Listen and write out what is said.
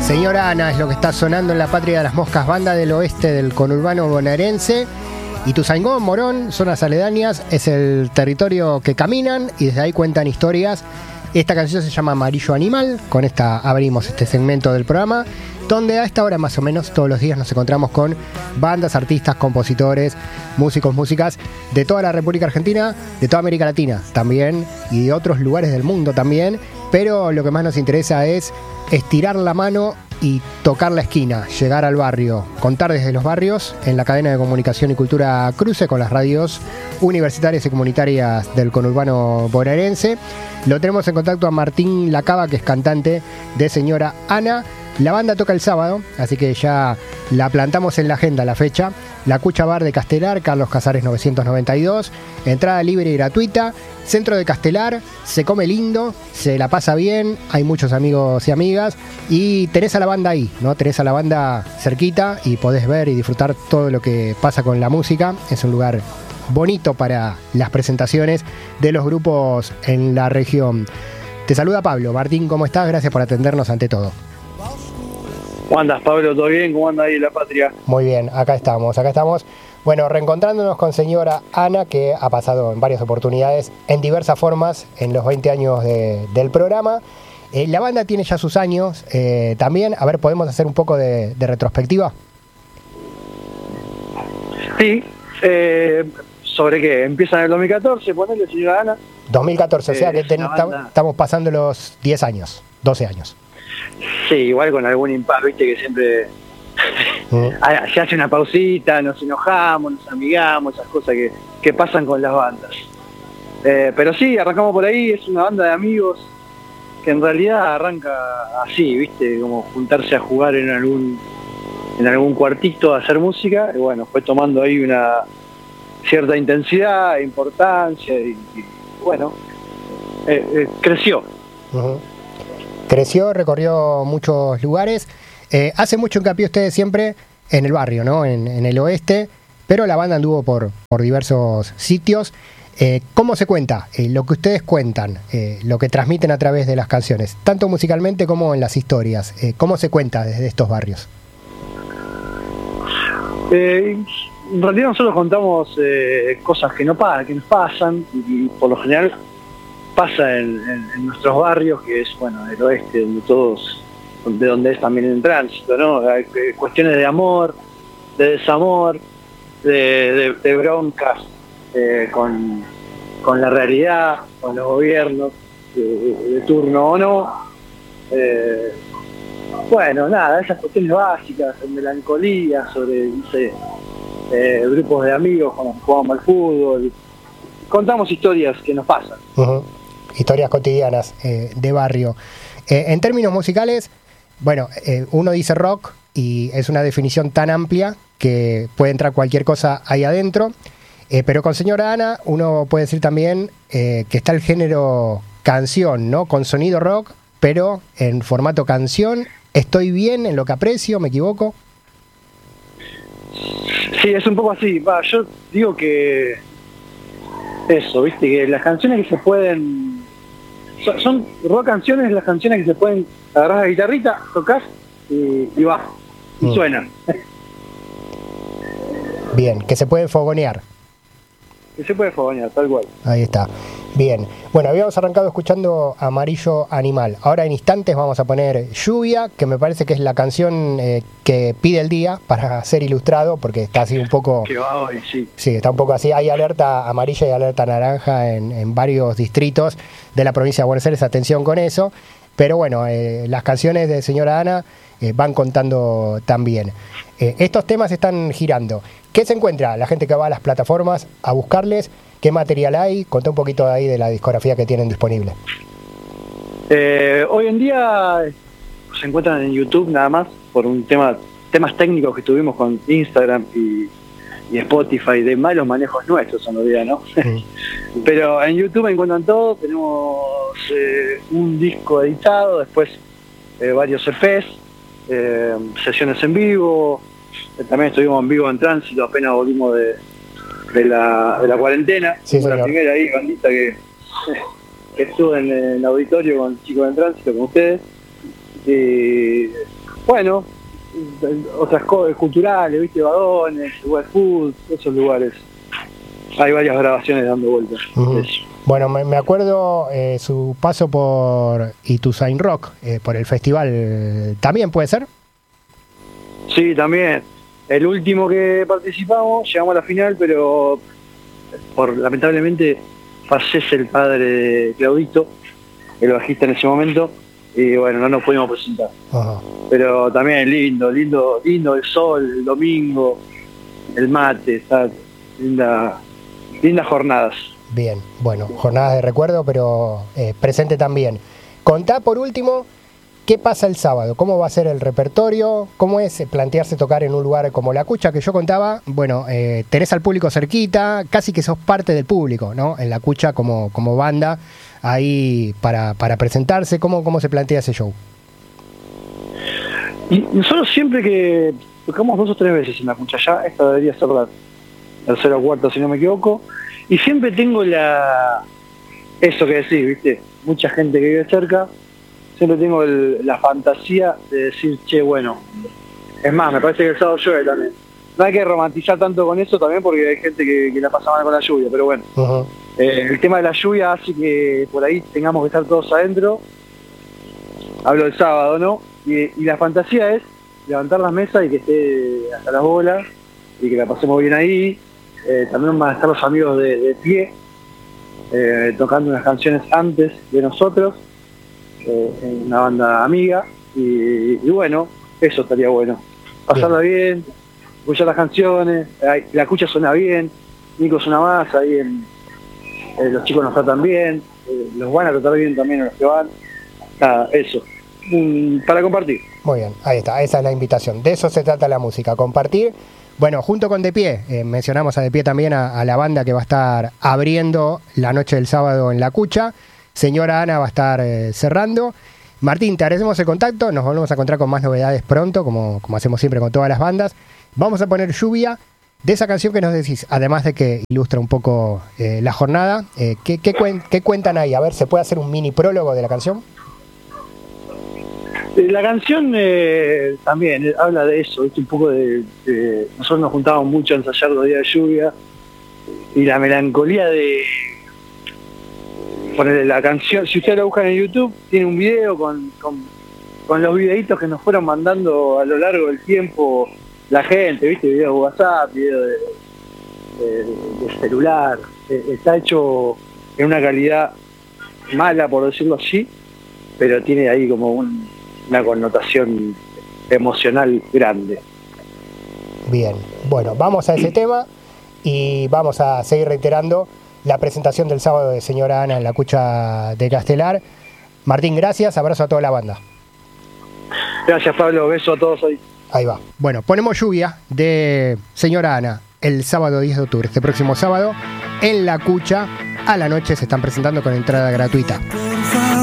Señora Ana es lo que está sonando en la Patria de las Moscas, banda del oeste del conurbano bonaerense. Ituzaingó, Morón, zonas aledañas, es el territorio que caminan y desde ahí cuentan historias. Esta canción se llama Amarillo Animal, con esta abrimos este segmento del programa, donde a esta hora más o menos todos los días nos encontramos con bandas, artistas, compositores, músicos, músicas de toda la República Argentina, de toda América Latina también y de otros lugares del mundo también, pero lo que más nos interesa es estirar la mano y tocar la esquina, llegar al barrio, contar desde los barrios en la cadena de comunicación y cultura Cruce con las radios universitarias y comunitarias del conurbano bonaerense. Lo tenemos en contacto a Martín Lacaba, que es cantante de Señora Ana. La banda toca el sábado, así que ya la plantamos en la agenda la fecha. La Cucha Bar de Castelar, Carlos Casares 992, entrada libre y gratuita. Centro de Castelar, se come lindo, se la pasa bien, hay muchos amigos y amigas y tenés a la banda ahí, ¿no? Tenés a la banda cerquita y podés ver y disfrutar todo lo que pasa con la música. Es un lugar bonito para las presentaciones de los grupos en la región. Te saluda Pablo. Martín, ¿cómo estás? Gracias por atendernos ante todo. ¿Cómo andas, Pablo? ¿Todo bien? ¿Cómo anda ahí la patria? Muy bien, acá estamos. Bueno, reencontrándonos con Señora Ana, que ha pasado en varias oportunidades, en diversas formas, en los 20 años del programa. La banda tiene ya sus años también. A ver, ¿podemos hacer un poco de retrospectiva? Sí. ¿Sobre qué? Empieza en el 2014, ponele, Señora Ana. 2014, o sea que estamos pasando los 10 años, 12 años. Sí, igual con algún impar, viste que siempre se hace una pausita, nos enojamos, nos amigamos, esas cosas que pasan con las bandas. Pero sí, arrancamos por ahí, es una banda de amigos que en realidad arranca así, viste, como juntarse a jugar en algún cuartito a hacer música, y bueno, fue tomando ahí una cierta intensidad, importancia, y bueno, creció. Uh-huh. Creció, recorrió muchos lugares. Hace mucho hincapié ustedes siempre en el barrio, ¿no? En el oeste, pero la banda anduvo por diversos sitios. ¿Cómo se cuenta? Lo que ustedes cuentan, lo que transmiten a través de las canciones, tanto musicalmente como en las historias. ¿Cómo se cuenta desde estos barrios? En realidad nosotros contamos cosas que nos pasan y por lo general pasa en nuestros barrios, que es bueno el oeste, de donde es también el tránsito, ¿no? Hay cuestiones de amor, de desamor, de broncas con la realidad, con los gobiernos de turno o no. Bueno, nada, esas cuestiones básicas, de melancolía, sobre, no sé, grupos de amigos con los que jugamos al fútbol. Contamos historias que nos pasan. Uh-huh. Historias cotidianas de barrio. En términos musicales, bueno, uno dice rock y es una definición tan amplia que puede entrar cualquier cosa ahí adentro, pero con Señora Ana uno puede decir también que está el género canción, ¿no? Con sonido rock, pero en formato canción. ¿Estoy bien en lo que aprecio? ¿Me equivoco? Sí, es un poco así. Yo digo que eso, viste, que las canciones que se pueden... Son rock canciones, las canciones que se pueden agarrar la guitarrita, tocas y va, y suena. Bien, que se puede fogonear. Que se puede fogonear, tal cual. Ahí está. Bien. Bueno, habíamos arrancado escuchando Amarillo Animal. Ahora en instantes vamos a poner Lluvia, que me parece que es la canción que pide el día para ser ilustrado, porque está así un poco... Que va hoy, sí. Sí, está un poco así. Hay alerta amarilla y alerta naranja en varios distritos de la provincia de Buenos Aires. Atención con eso. Pero bueno, las canciones de Señora Ana van contando también. Estos temas están girando. ¿Qué se encuentra la gente que va a las plataformas a buscarles? ¿Qué material hay? Contá un poquito de ahí de la discografía que tienen disponible. Hoy en día se encuentran en YouTube nada más, por un temas técnicos que tuvimos con Instagram y Spotify, de malos manejos nuestros en realidad, ¿no? Pero en YouTube encuentran todo, tenemos un disco editado, después varios EPs, sesiones en vivo, también estuvimos en vivo en Tránsito, apenas volvimos de la cuarentena. Sí, la primera ahí, bandita que estuve en el auditorio con chicos en Tránsito, con ustedes. bueno, otras cosas culturales, viste, Badones, West Food, esos lugares. Hay varias grabaciones dando vueltas. Bueno, me acuerdo su paso por Ituzain Rock, por el festival, ¿también puede ser? Sí, también. El último que participamos, llegamos a la final, pero lamentablemente fallece el padre de Claudito, el bajista en ese momento, y bueno, no nos pudimos presentar. Ajá. Pero también lindo el sol, el domingo, el mate, está lindas jornadas. Bien, bueno, jornadas de recuerdo, pero presente también. Contá por último, ¿qué pasa el sábado? ¿Cómo va a ser el repertorio? ¿Cómo es plantearse tocar en un lugar como La Cucha, que yo contaba? Bueno, tenés al público cerquita, casi que sos parte del público, ¿no? En La Cucha como banda, ahí para presentarse. ¿Cómo se plantea ese show? Y nosotros siempre que tocamos 2 o 3 veces en La Cucha, ya esta debería ser la tercera o cuarta, si no me equivoco, y siempre tengo eso que decís, ¿viste? Mucha gente que vive cerca, siempre tengo la fantasía de decir, che, bueno, es más, me parece que el sábado llueve también. No hay que romantizar tanto con eso también porque hay gente que la pasa mal con la lluvia, pero bueno. Uh-huh. El tema de la lluvia hace que por ahí tengamos que estar todos adentro. Hablo del sábado, ¿no? Y la fantasía es levantar las mesas y que esté hasta las bolas y que la pasemos bien ahí. También van a estar los amigos de pie, tocando unas canciones antes de nosotros, en una banda amiga, y bueno, eso estaría bueno. Pasarla bien, escuchar las canciones, La Cucha suena bien, Nico suena más, ahí los chicos nos tratan bien, los van a tratar bien también a los que van. Nada, eso. Para compartir. Muy bien, ahí está, esa es la invitación. De eso se trata la música, compartir. Bueno, junto con De Pie, mencionamos a De Pie también a la banda que va a estar abriendo la noche del sábado en La Cucha. Señora Ana va a estar cerrando. Martín, te agradecemos el contacto, nos volvemos a encontrar con más novedades pronto, como hacemos siempre con todas las bandas. Vamos a poner Lluvia, de esa canción que nos decís, además de que ilustra un poco la jornada. ¿Qué cuentan ahí? A ver, ¿se puede hacer un mini prólogo de la canción? La canción también habla de eso, un poco de nosotros nos juntábamos mucho a ensayar los días de lluvia y la melancolía de ponerle la canción. Si ustedes la buscan en YouTube, tiene un video con los videitos que nos fueron mandando a lo largo del tiempo la gente, ¿viste? Videos de WhatsApp, videos de celular. Está hecho en una calidad mala, por decirlo así, pero tiene ahí como una connotación emocional grande. Bien, bueno, vamos a ese tema y vamos a seguir reiterando la presentación del sábado de Señora Ana en La Cucha de Castelar. Martín, gracias, abrazo a toda la banda. Gracias, Pablo, beso a todos ahí. Ahí va. Bueno, ponemos Lluvia de Señora Ana el sábado 10 de octubre, este próximo sábado, en La Cucha. A la noche se están presentando con entrada gratuita.